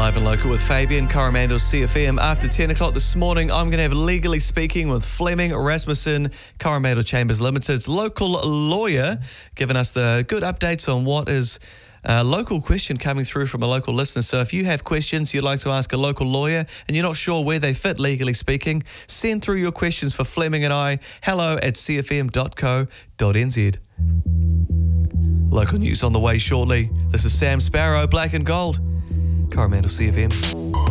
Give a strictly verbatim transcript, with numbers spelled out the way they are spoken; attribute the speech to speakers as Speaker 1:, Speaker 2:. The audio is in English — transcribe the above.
Speaker 1: Live and Local with Fabian, Coromandel C F M. After ten o'clock this morning, I'm going to have Legally Speaking with Fleming Rasmussen, Coromandel Chambers Limited's local lawyer, giving us the good updates on what is a local question coming through from a local listener. So if you have questions you'd like to ask a local lawyer and you're not sure where they fit, legally speaking, send through your questions for Fleming and I. Hello at c f m dot co dot n z. Local news on the way shortly. This is Sam Sparrow, Black and Gold. Coromandel C F M.